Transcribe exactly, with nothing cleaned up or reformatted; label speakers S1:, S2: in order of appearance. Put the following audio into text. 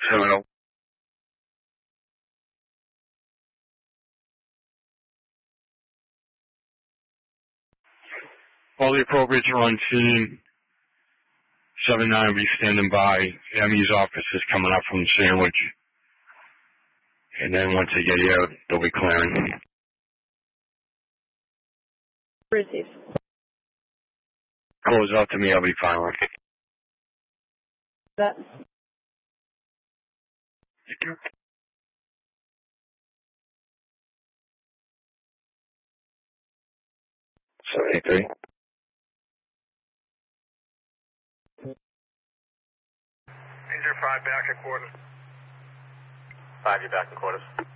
S1: seven oh. All the appropriates are on scene. seven nine will be standing by. Emmy's office is coming up from Sandwich. And then once they get here, they'll be clearing.
S2: Received.
S1: Close out to me, I'll be fine with it.
S2: That.
S1: Thank you. seventy-three.
S3: Ranger five back at quarters.
S4: Five, you back in quarters.